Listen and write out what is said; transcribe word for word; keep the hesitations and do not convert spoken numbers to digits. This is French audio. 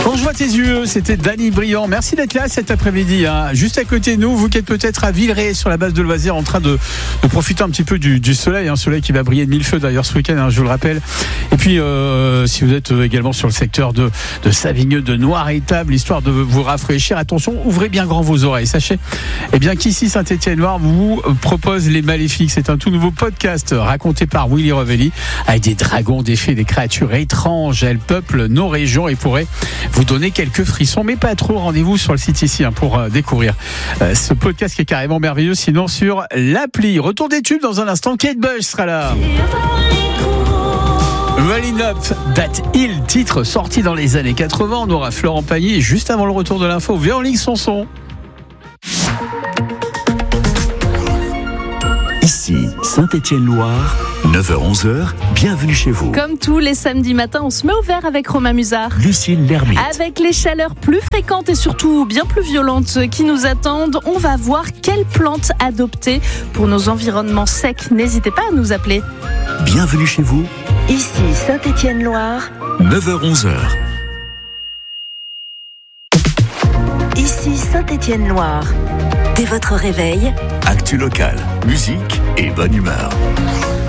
Quand je vois tes yeux, c'était Danny Briand. Merci d'être là cet après-midi. Hein. Juste à côté de nous, vous qui êtes peut-être à Villeray sur la base de loisirs en train de, de profiter un petit peu du, du soleil. Un hein, soleil qui va briller de mille feux d'ailleurs ce week-end, hein, je vous le rappelle. Et puis, euh, si vous êtes également sur le secteur de, de Savigneux, de Noir-Étable, histoire de vous rafraîchir, attention, ouvrez bien grand vos oreilles. Sachez eh bien, qu'ici, Saint-Étienne-Loire vous propose Les Maléfiques. C'est un tout nouveau podcast raconté par Willy Revelli avec des dragons, des fées, des créatures étranges. Elles peuplent nos régions et pourraient vous donner quelques frissons, mais pas trop. Rendez-vous sur le site ici hein, pour euh, découvrir euh, ce podcast qui est carrément merveilleux. Sinon sur l'appli. Retour des tubes dans un instant. Kate Bush sera là. Rolling Up That Hill, titre sorti dans les années quatre-vingts. On aura Florent Pagny juste avant le retour de l'info. Viens en ligne son son. Ici, Saint-Étienne-Loire, neuf heures onze heures, bienvenue chez vous. Comme tous les samedis matins, on se met au vert avec Romain Musard. Lucille Lermite. Avec les chaleurs plus fréquentes et surtout bien plus violentes qui nous attendent, on va voir quelles plantes adopter pour nos environnements secs. N'hésitez pas à nous appeler. Bienvenue chez vous. Ici Saint-Étienne-Loire, neuf heures onze heures. Ici Saint-Étienne-Loire. Dès votre réveil, Actu local, musique et bonne humeur.